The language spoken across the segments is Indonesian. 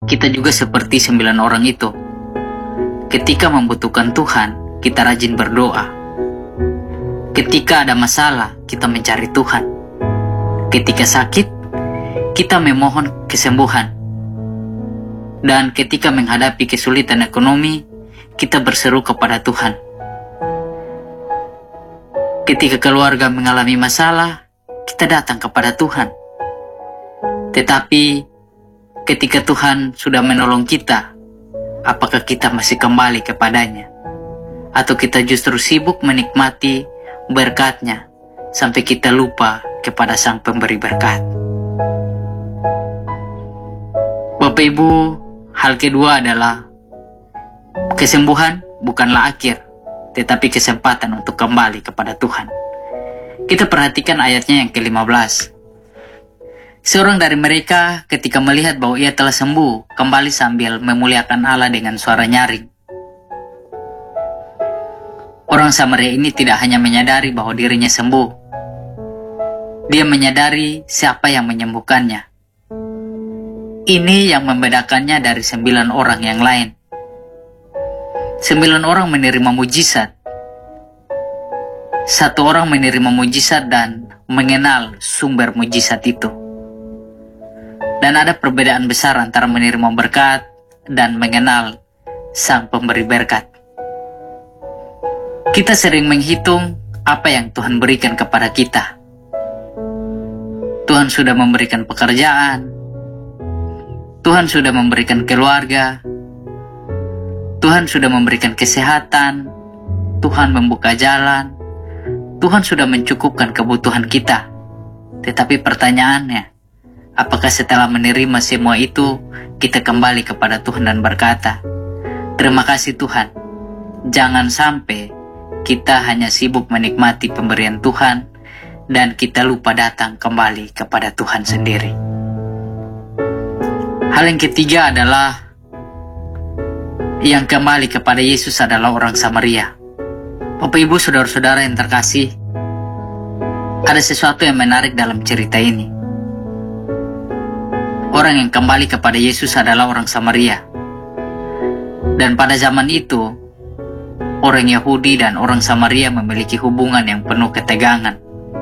kita juga seperti 9 orang itu. Ketika membutuhkan Tuhan, kita rajin berdoa. Ketika ada masalah, kita mencari Tuhan. Ketika sakit, kita memohon kesembuhan. Dan ketika menghadapi kesulitan ekonomi, kita berseru kepada Tuhan. Ketika keluarga mengalami masalah, kita datang kepada Tuhan. Tetapi ketika Tuhan sudah menolong kita, apakah kita masih kembali kepadanya? Atau kita justru sibuk menikmati berkat-Nya sampai kita lupa kepada Sang Pemberi berkat? Bapak Ibu, hal kedua adalah kesembuhan bukanlah akhir, tetapi kesempatan untuk kembali kepada Tuhan. Kita perhatikan ayatnya yang ke-15. Seorang dari mereka ketika melihat bahwa ia telah sembuh, kembali sambil memuliakan Allah dengan suara nyaring. Orang Samaria ini tidak hanya menyadari bahwa dirinya sembuh. Dia menyadari siapa yang menyembuhkannya. Ini yang membedakannya dari 9 orang yang lain. 9 orang menerima mujizat. 1 orang menerima mujizat dan mengenal sumber mujizat itu. Dan ada perbedaan besar antara menerima berkat dan mengenal Sang Pemberi berkat. Kita sering menghitung apa yang Tuhan berikan kepada kita. Tuhan sudah memberikan pekerjaan, Tuhan sudah memberikan keluarga, Tuhan sudah memberikan kesehatan, Tuhan membuka jalan, Tuhan sudah mencukupkan kebutuhan kita. Tetapi pertanyaannya, apakah setelah menerima semua itu, kita kembali kepada Tuhan dan berkata, "Terima kasih Tuhan." Jangan sampai kita hanya sibuk menikmati pemberian Tuhan dan kita lupa datang kembali kepada Tuhan sendiri. Hal yang ketiga adalah yang kembali kepada Yesus adalah orang Samaria. Bapak Ibu, saudara-saudara yang terkasih, ada sesuatu yang menarik dalam cerita ini. Orang yang kembali kepada Yesus adalah orang Samaria. Dan pada zaman itu, orang Yahudi dan orang Samaria memiliki hubungan yang penuh ketegangan.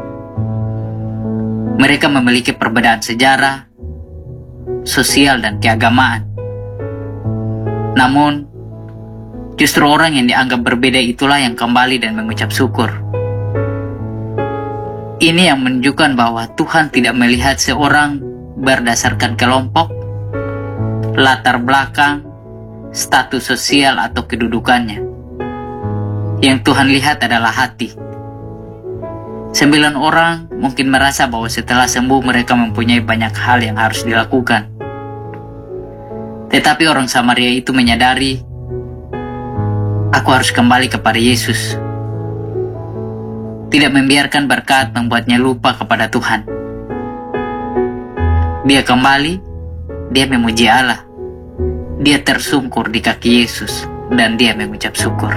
Mereka memiliki perbedaan sejarah, sosial, dan keagamaan. Namun, justru orang yang dianggap berbeda itulah yang kembali dan mengucap syukur. Ini yang menunjukkan bahwa Tuhan tidak melihat seorang berdasarkan kelompok, latar belakang, status sosial, atau kedudukannya. Yang Tuhan lihat adalah hati. 9 orang mungkin merasa bahwa setelah sembuh mereka mempunyai banyak hal yang harus dilakukan. Tetapi orang Samaria itu menyadari, aku harus kembali kepada Yesus. Tidak membiarkan berkat membuatnya lupa kepada Tuhan. Dia kembali, dia memuji Allah. Dia tersungkur di kaki Yesus dan dia mengucap syukur.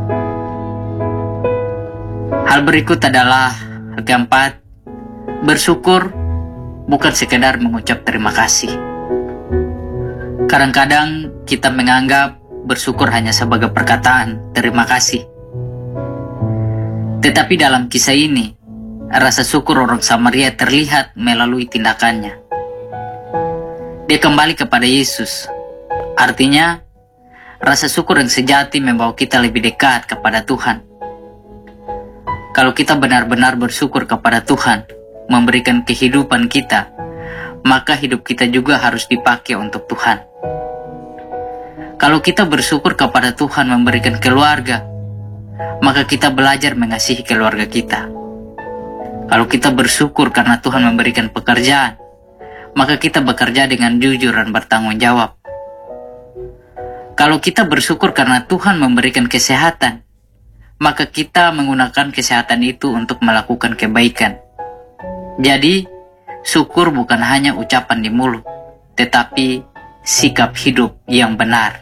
Hal berikut adalah hal keempat, bersyukur bukan sekedar mengucap terima kasih. Kadang-kadang kita menganggap bersyukur hanya sebagai perkataan terima kasih. Tetapi dalam kisah ini, rasa syukur orang Samaria terlihat melalui tindakannya. Dia kembali kepada Yesus. Artinya, rasa syukur yang sejati membawa kita lebih dekat kepada Tuhan. Kalau kita benar-benar bersyukur kepada Tuhan, memberikan kehidupan kita, maka hidup kita juga harus dipakai untuk Tuhan. Kalau kita bersyukur kepada Tuhan memberikan keluarga, maka kita belajar mengasihi keluarga kita. Kalau kita bersyukur karena Tuhan memberikan pekerjaan, maka kita bekerja dengan jujur dan bertanggung jawab. Kalau kita bersyukur karena Tuhan memberikan kesehatan, maka kita menggunakan kesehatan itu untuk melakukan kebaikan. Jadi, syukur bukan hanya ucapan di mulut, tetapi sikap hidup yang benar.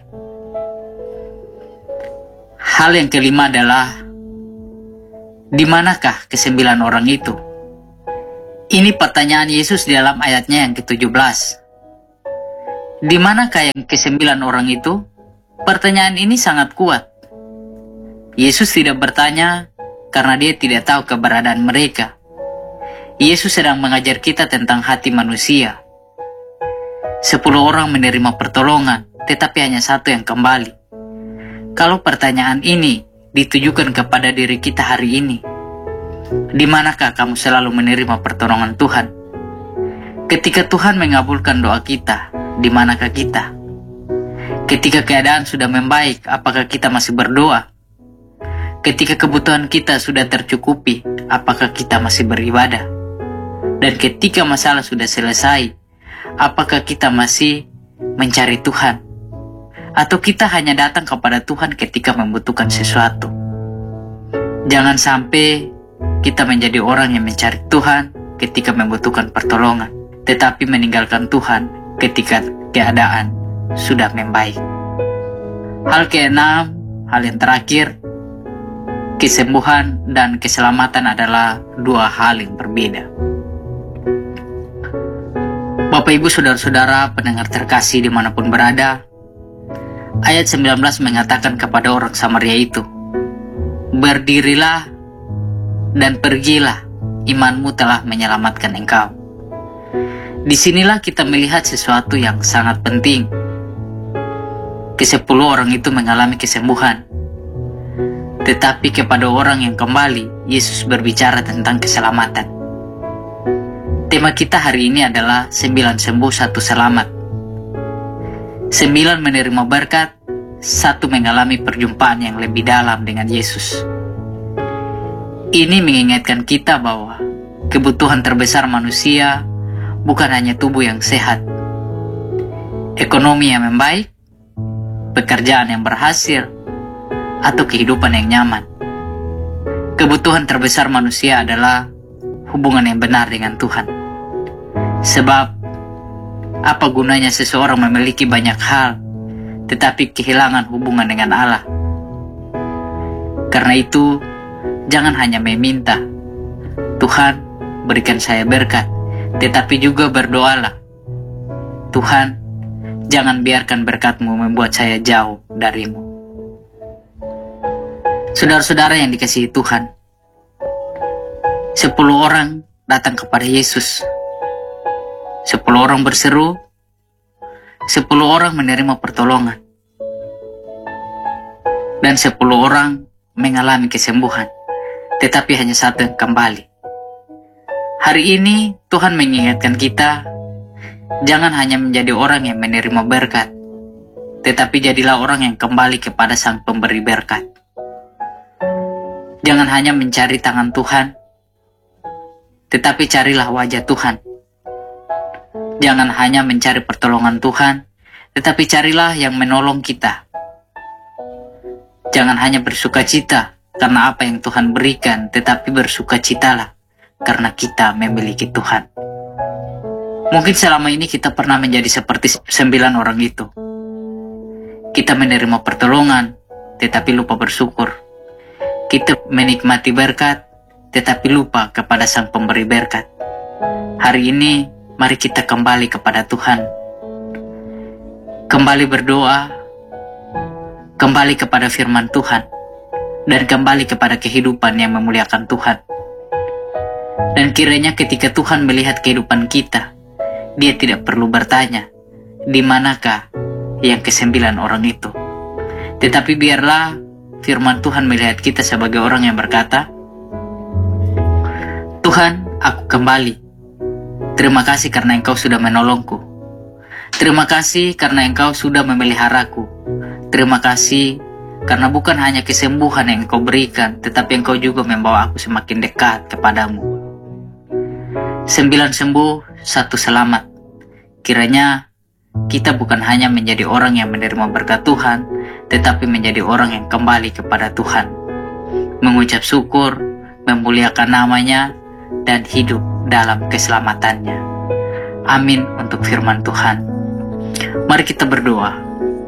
Hal yang kelima adalah, di manakah ke-9 orang itu? Ini pertanyaan Yesus di dalam ayatnya yang ke-17. Di manakah yang ke-9 orang itu? Pertanyaan ini sangat kuat. Yesus tidak bertanya karena dia tidak tahu keberadaan mereka. Yesus sedang mengajar kita tentang hati manusia. 10 orang menerima pertolongan, tetapi hanya 1 yang kembali. Kalau pertanyaan ini ditujukan kepada diri kita hari ini, di manakah kamu selalu menerima pertolongan Tuhan? Ketika Tuhan mengabulkan doa kita, di manakah kita? Ketika keadaan sudah membaik, apakah kita masih berdoa? Ketika kebutuhan kita sudah tercukupi, apakah kita masih beribadah? Dan ketika masalah sudah selesai, apakah kita masih mencari Tuhan? Atau kita hanya datang kepada Tuhan ketika membutuhkan sesuatu? Jangan sampai kita menjadi orang yang mencari Tuhan ketika membutuhkan pertolongan, tetapi meninggalkan Tuhan ketika keadaan sudah membaik. Hal ke-6, hal yang terakhir, kesembuhan dan keselamatan adalah 2 hal yang berbeda. Bapak, Ibu, Saudara-saudara, pendengar terkasih dimanapun berada, ayat 19 mengatakan kepada orang Samaria itu, "Berdirilah dan pergilah, imanmu telah menyelamatkan engkau." Disinilah kita melihat sesuatu yang sangat penting. Ke-10 orang itu mengalami kesembuhan, tetapi kepada orang yang kembali, Yesus berbicara tentang keselamatan. Tema kita hari ini adalah 9 sembuh, 1 selamat. 9 menerima berkat, 1 mengalami perjumpaan yang lebih dalam dengan Yesus. Ini mengingatkan kita bahwa kebutuhan terbesar manusia bukan hanya tubuh yang sehat, ekonomi yang membaik, pekerjaan yang berhasil, atau kehidupan yang nyaman. Kebutuhan terbesar manusia adalah hubungan yang benar dengan Tuhan. Sebab, apa gunanya seseorang memiliki banyak hal, tetapi kehilangan hubungan dengan Allah? Karena itu, jangan hanya meminta, "Tuhan, berikan saya berkat," tetapi juga berdoalah, "Tuhan, jangan biarkan berkat-Mu membuat saya jauh dari-Mu." Saudara-saudara yang dikasihi Tuhan, 10 orang datang kepada Yesus. 10 orang berseru, 10 orang menerima pertolongan, dan 10 orang mengalami kesembuhan, tetapi hanya 1 yang kembali. Hari ini Tuhan mengingatkan kita, jangan hanya menjadi orang yang menerima berkat, tetapi jadilah orang yang kembali kepada Sang Pemberi berkat. Jangan hanya mencari tangan Tuhan, tetapi carilah wajah Tuhan. Jangan hanya mencari pertolongan Tuhan, tetapi carilah yang menolong kita. Jangan hanya bersukacita karena apa yang Tuhan berikan, tetapi bersukacitalah karena kita memiliki Tuhan. Mungkin selama ini kita pernah menjadi seperti 9 orang itu. Kita menerima pertolongan, tetapi lupa bersyukur. Kita menikmati berkat, tetapi lupa kepada Sang Pemberi berkat. Hari ini, mari kita kembali kepada Tuhan. Kembali berdoa, kembali kepada firman Tuhan, dan kembali kepada kehidupan yang memuliakan Tuhan. Dan kiranya ketika Tuhan melihat kehidupan kita, Dia tidak perlu bertanya, "Di manakah yang ke-9 orang itu?" Tetapi biarlah firman Tuhan melihat kita sebagai orang yang berkata, "Tuhan, aku kembali. Terima kasih karena Engkau sudah menolongku. Terima kasih karena Engkau sudah memeliharaku. Terima kasih karena bukan hanya kesembuhan yang Engkau berikan, tetapi Engkau juga membawa aku semakin dekat kepadamu." 9 sembuh, 1 selamat. Kiranya kita bukan hanya menjadi orang yang menerima berkat Tuhan, tetapi menjadi orang yang kembali kepada Tuhan, mengucap syukur, memuliakan nama-Nya, dan hidup dalam keselamatannya. Amin untuk firman Tuhan. Mari kita berdoa.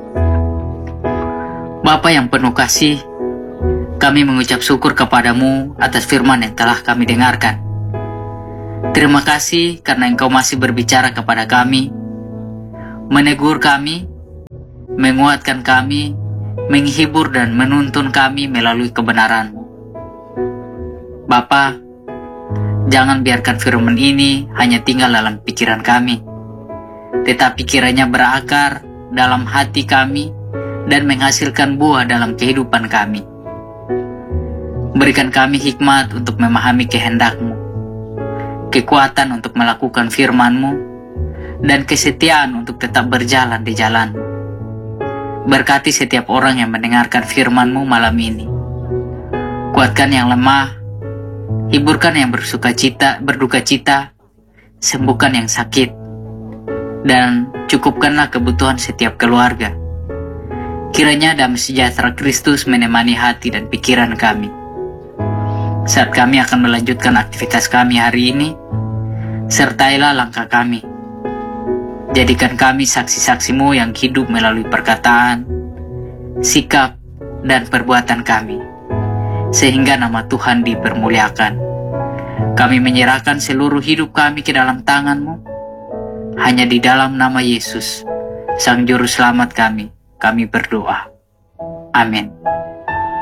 Bapa yang penuh kasih, kami mengucap syukur kepadamu atas firman yang telah kami dengarkan. Terima kasih karena Engkau masih berbicara kepada kami. menegur kami, menguatkan kami, menghibur dan menuntun kami melalui kebenaran-Mu. Bapa, jangan biarkan firman ini hanya tinggal dalam pikiran kami, tetapi kiranya berakar dalam hati kami dan menghasilkan buah dalam kehidupan kami. Berikan kami hikmat untuk memahami kehendak-Mu, kekuatan untuk melakukan firman-Mu, dan kesetiaan untuk tetap berjalan di jalan-Mu. Berkati setiap orang yang mendengarkan firman-Mu malam ini. Kuatkan yang lemah, hiburkan yang berduka cita, sembuhkan yang sakit, dan cukupkanlah kebutuhan setiap keluarga. Kiranya damai sejahtera Kristus menemani hati dan pikiran kami. Saat kami akan melanjutkan aktivitas kami hari ini, sertailah langkah kami. Jadikan kami saksi-saksi-Mu yang hidup melalui perkataan, sikap, dan perbuatan kami, sehingga nama Tuhan dipermuliakan. Kami menyerahkan seluruh hidup kami ke dalam tangan-Mu. Hanya di dalam nama Yesus, Sang Juru Selamat kami berdoa. Amin.